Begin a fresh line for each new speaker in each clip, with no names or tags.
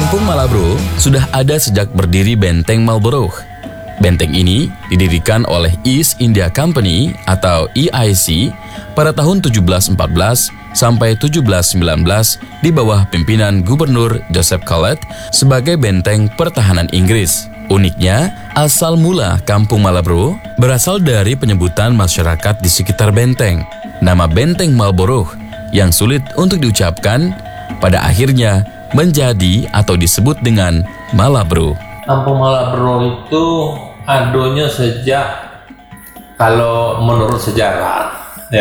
Kampung Malabro sudah ada sejak berdiri Benteng Marlborough. Benteng ini didirikan oleh East India Company atau EIC pada tahun 1714 sampai 1719 di bawah pimpinan Gubernur Joseph Collett sebagai benteng pertahanan Inggris. Uniknya, asal mula Kampung Malabro berasal dari penyebutan masyarakat di sekitar benteng. Nama Benteng Marlborough yang sulit untuk diucapkan pada akhirnya menjadi atau disebut dengan Malabro.
Kampung Malabro itu adonya sejak, kalau menurut sejarah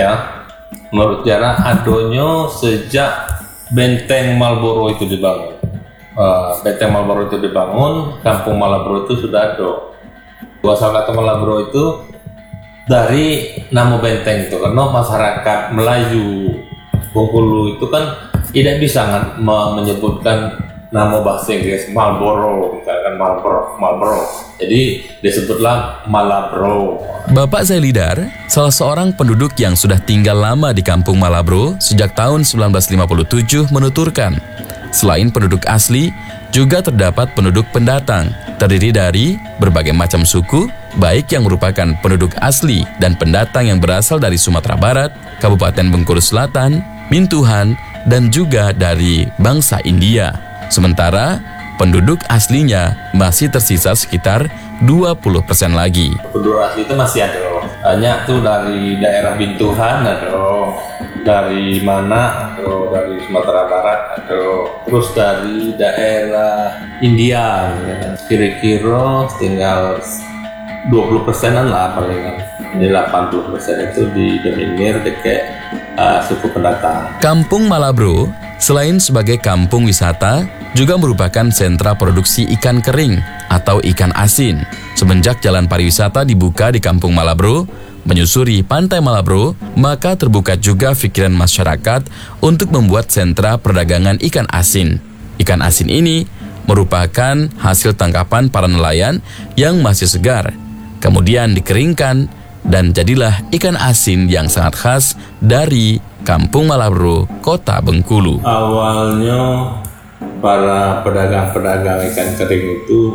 adonya sejak Benteng Marlborough itu dibangun. Benteng Marlborough itu dibangun, Kampung Malabro itu sudah ada. Asal kata Malabro itu dari nama benteng itu, karena masyarakat Melayu Bengkulu itu kan tidak bisa menyebutkan nama bahasa Inggris Marlborough, misalkan Marlborough. Jadi disebutlah Malabro.
Bapak Zailidar, salah seorang penduduk yang sudah tinggal lama di Kampung Malabro sejak tahun 1957 menuturkan, selain penduduk asli, juga terdapat penduduk pendatang, terdiri dari berbagai macam suku, baik yang merupakan penduduk asli dan pendatang yang berasal dari Sumatera Barat, Kabupaten Bengkulu Selatan, Mintuhan, dan juga dari bangsa India. Sementara penduduk aslinya masih tersisa sekitar 20% lagi.
Penduduk asli itu masih ada. Banyak tuh dari daerah Mintuhan ada, dari mana ada, dari Sumatera Barat ada, terus dari daerah India. Kira-kira tinggal 20%-an lah palingan. Ini 80% itu didominir dekat suku pendatang.
Kampung Malabro selain sebagai kampung wisata juga merupakan sentra produksi ikan kering atau ikan asin. Semenjak jalan pariwisata dibuka di Kampung Malabro, menyusuri Pantai Malabro, maka terbuka juga pikiran masyarakat untuk membuat sentra perdagangan ikan asin. Ikan asin ini merupakan hasil tangkapan para nelayan yang masih segar, kemudian dikeringkan, dan jadilah ikan asin yang sangat khas dari Kampung Malabro, Kota Bengkulu.
Awalnya para pedagang-pedagang ikan kering itu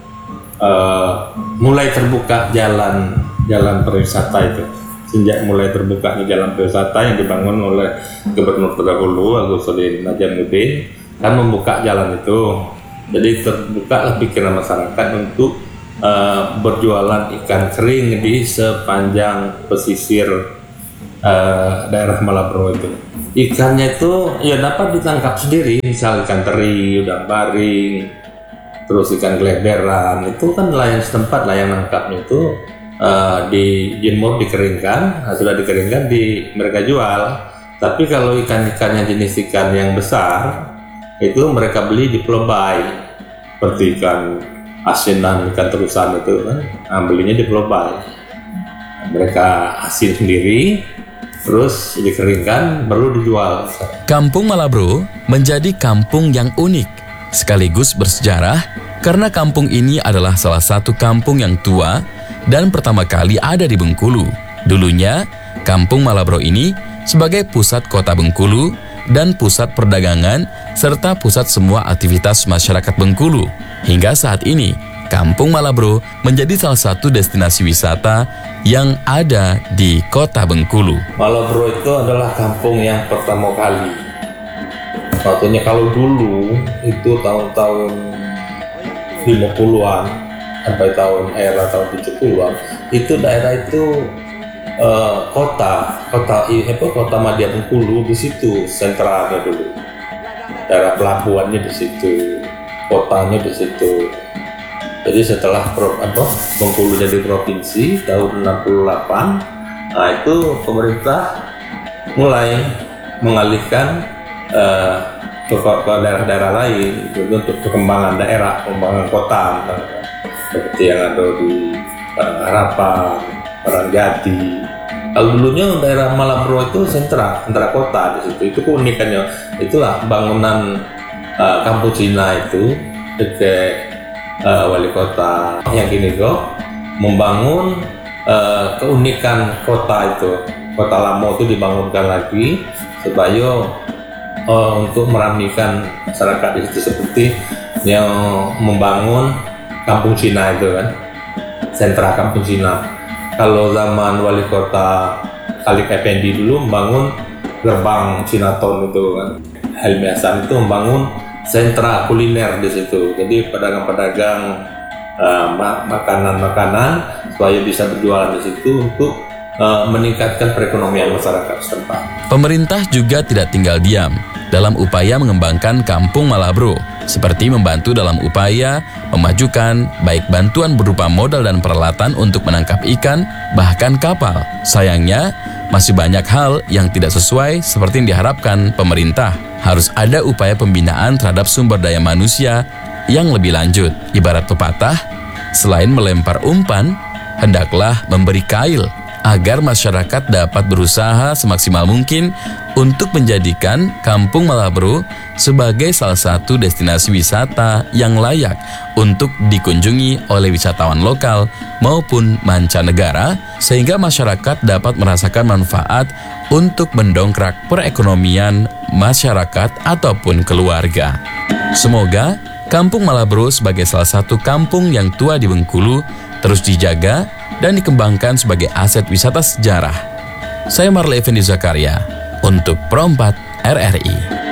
mulai terbuka jalan pariwisata itu. Sejak mulai terbukanya jalan pariwisata yang dibangun oleh Gubernur terdahulu Agus Salim Najamuddin kan membuka jalan itu. Jadi terbukalah pikiran masyarakat untuk berjualan ikan kering di sepanjang pesisir daerah Malabro itu. Ikannya itu ya dapat ditangkap sendiri, misal ikan teri, udang baring, terus ikan geleberan, itu kan nelayan setempat lah yang nangkapnya itu dijemur, dikeringkan, sudah dikeringkan mereka jual. Tapi kalau ikan-ikannya jenis ikan yang besar itu mereka beli di Pulau Bayi, seperti ikan asinan, ikan terusan itu kan, belinya di Pulau Bayi. Mereka asin sendiri, terus dikeringkan, baru dijual.
Kampung Malabro menjadi kampung yang unik, sekaligus bersejarah, karena kampung ini adalah salah satu kampung yang tua dan pertama kali ada di Bengkulu. Dulunya, Kampung Malabro ini sebagai pusat kota Bengkulu dan pusat perdagangan serta pusat semua aktivitas masyarakat Bengkulu. Hingga saat ini, Kampung Malabro menjadi salah satu destinasi wisata yang ada di Kota Bengkulu.
Malabro itu adalah kampung yang pertama kali. Waktunya kalau dulu itu tahun-tahun 50-an sampai tahun 70-an, itu daerah itu kota Madya Bengkulu, di situ sentralnya dulu. Daerah pelabuhannya di situ, kotanya di situ. Jadi setelah Bengkulu jadi provinsi tahun 68, nah itu pemerintah mulai mengalihkan ke daerah-daerah lain untuk perkembangan daerah, pengembangan kota, seperti yang ada di Harapan, Parangjati. Kalau dulunya daerah Malabro itu sentra kota di situ. Itu keunikannya. Itulah bangunan Kampung Cina itu dekat wali kota yang kini membangun keunikan kota itu. Kota lama itu dibangunkan lagi supaya untuk meramaikan masyarakat di situ, seperti yang membangun Kampung Cina itu kan, sentra Kampung Cina. Kalau zaman wali kota Khalik Effendi dulu membangun gerbang Cinaton itu kan. Helmi Hasan itu membangun sentra kuliner di situ. Jadi pedagang-pedagang makanan-makanan supaya bisa berjualan di situ untuk meningkatkan perekonomian masyarakat setempat.
Pemerintah juga tidak tinggal diam dalam upaya mengembangkan Kampung Malabro, seperti membantu dalam upaya memajukan baik bantuan berupa modal dan peralatan untuk menangkap ikan, bahkan kapal. Sayangnya, masih banyak hal yang tidak sesuai seperti yang diharapkan pemerintah. Harus ada upaya pembinaan terhadap sumber daya manusia yang lebih lanjut. Ibarat pepatah, selain melempar umpan, hendaklah memberi kail, agar masyarakat dapat berusaha semaksimal mungkin untuk menjadikan Kampung Malabro sebagai salah satu destinasi wisata yang layak untuk dikunjungi oleh wisatawan lokal maupun mancanegara, sehingga masyarakat dapat merasakan manfaat untuk mendongkrak perekonomian masyarakat ataupun keluarga. Semoga Kampung Malabro sebagai salah satu kampung yang tua di Bengkulu terus dijaga dan dikembangkan sebagai aset wisata sejarah. Saya Marle Effendi Zakaria untuk Pro 4 RRI.